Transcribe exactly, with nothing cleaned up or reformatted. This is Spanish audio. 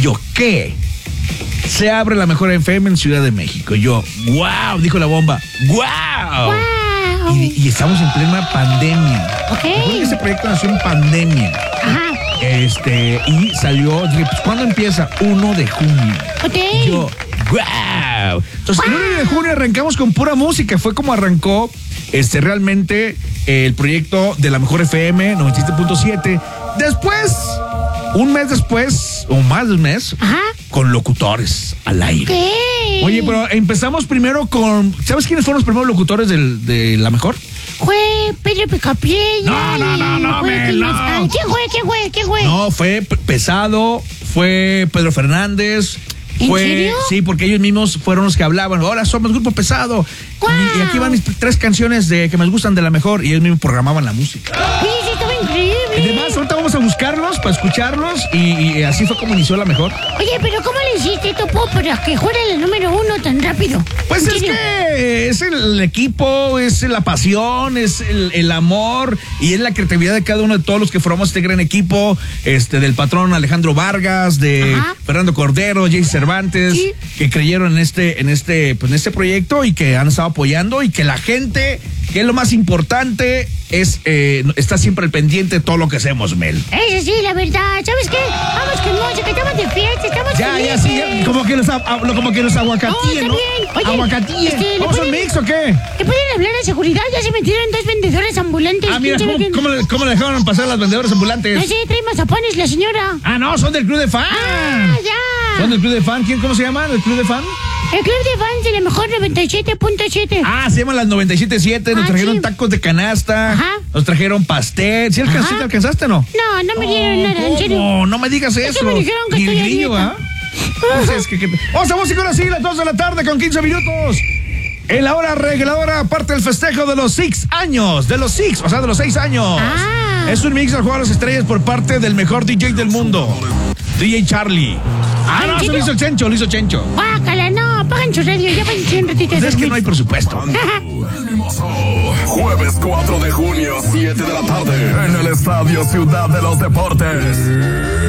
Yo, ¿qué? Se abre la mejor F M en Ciudad de México. Yo, wow, dijo la bomba, wow. Wow. Y, y estamos en plena pandemia. Ok. Recuerden que ese proyecto nació en pandemia. Ajá. Este, y salió, dije, pues, ¿cuándo empieza? uno de junio. Ok. Yo, wow. Entonces, el uno de junio arrancamos con pura música. Fue como arrancó este, realmente el proyecto de la mejor F M noventa y siete punto siete. Después, un mes después, o más de un mes, Ajá. con locutores al aire. ¿Qué? Oye, pero empezamos primero con... ¿Sabes quiénes fueron los primeros locutores del, de la mejor? Fue Pedro Picapiedra. No, no, no, no, fue Mel, ¿quién no. más? Ay, ¿Quién fue? ¿Quién fue? ¿Quién fue? No, fue P- Pesado, fue Pedro Fernández. ¿En Fue, serio? sí, porque ellos mismos fueron los que hablaban. Ahora somos Grupo Pesado. ¡Guau! Y, y aquí van mis tres canciones de que me gustan de la mejor. Y ellos mismos programaban la música. Sí, sí, estaba increíble. Además, ahorita vamos a buscarlos para escucharlos. Y, y así fue como inició la mejor. Oye, pero ¿cómo le hiciste, Topo, para que fuera el número uno tan rápido? Pues ¿En es serio? que es el equipo, es la pasión, es el, el amor y es la creatividad de cada uno de todos los que formamos este gran equipo, este del patrón Alejandro Vargas, de Ajá. Fernando Cordero, Jay Cervantes, Sí. que creyeron en este, en este, pues en este proyecto y que han estado apoyando y que la gente, que es lo más importante, es eh, está siempre al pendiente de todo lo que hacemos, Mel. Eso sí, la verdad. ¿Sabes qué? Vamos con música, estamos de fiesta, estamos Ya, ya, felices. sí, ya, como que los, a- a- como que los aguacatíes, No, ¿no? está bien. Oye, Aguacatíes. este, ¿le ¿Vamos a un pueden- mix o qué? ¿Te pueden hablar de seguridad? Ya se metieron dos vendedores ambulantes. Ah, mira, ¿Quién sabe ¿cómo, quién? cómo le, cómo le dejaron pasar a las vendedoras ambulantes? No sé, trae mazapanes la señora. Ah, no, son del Club de Fan. Ah, ya. Son del Club de Fan. ¿Quién, cómo se llama? ¿El Club de Fan? El club de fans de la mejor noventa y siete punto siete. Ah, se llaman las noventa y siete punto siete. Nos Ah, trajeron sí. tacos de canasta. Ajá. Nos trajeron pastel. ¿Sí alcanzaste, Ajá. alcanzaste o no? No, no me dieron nada, en serio. No, no me digas Es que eso. me dijeron que Ni el estoy a grillo, dieta. ¿ah? O sea, es que, que... Vamos a música ahora sí, las dos de la tarde con quince minutos. En la hora reguladora, parte del festejo de los seis años. De los six, o sea, de los seis años. Ah. Es un mix del Juego de las Estrellas por parte del mejor D J del mundo, D J Charlie. Ah, no, eso lo hizo Chencho, lo hizo Chencho. Guácala, no, apagan su radio, ya van un ratito. Pues es que no hay presupuesto. Jueves cuatro de junio, siete de la tarde, en el Estadio Ciudad de los Deportes.